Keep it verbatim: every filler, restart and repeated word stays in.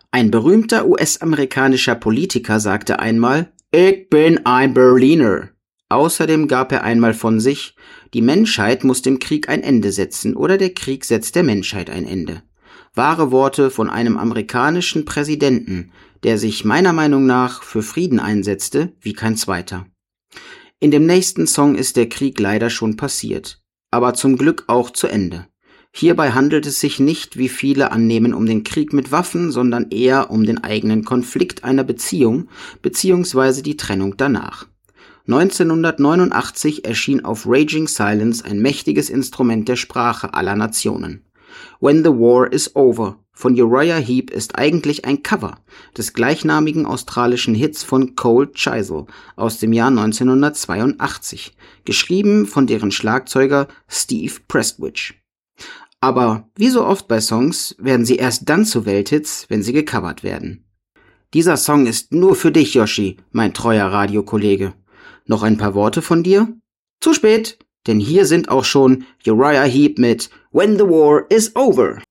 Ein berühmter U S-amerikanischer Politiker sagte einmal: Ich bin ein Berliner. Außerdem gab er einmal von sich: Die Menschheit muss dem Krieg ein Ende setzen oder der Krieg setzt der Menschheit ein Ende. Wahre Worte von einem amerikanischen Präsidenten, der sich meiner Meinung nach für Frieden einsetzte, wie kein zweiter. In dem nächsten Song ist der Krieg leider schon passiert, aber zum Glück auch zu Ende. Hierbei handelt es sich nicht, wie viele annehmen, um den Krieg mit Waffen, sondern eher um den eigenen Konflikt einer Beziehung bzw. die Trennung danach. neunzehnhundertneunundachtzig erschien auf Raging Silence ein mächtiges Instrument der Sprache aller Nationen. When the War is Over von Uriah Heep ist eigentlich ein Cover des gleichnamigen australischen Hits von Cold Chisel aus dem Jahr neunzehnhundertzweiundachtzig, geschrieben von deren Schlagzeuger Steve Prestwich. Aber wie so oft bei Songs werden sie erst dann zu Welthits, wenn sie gecovert werden. Dieser Song ist nur für dich, Yoshi, mein treuer Radiokollege. Noch ein paar Worte von dir? Zu spät, denn hier sind auch schon Uriah Heep mit When the War is Over.